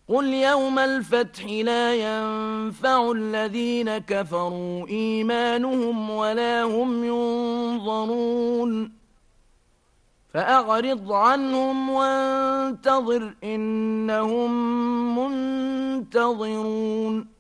قل يوم الفتح لا ينفع الذين كفروا إيمانهم ولا هم ينظرون فأعرض عنهم وانتظر إنهم منتظرون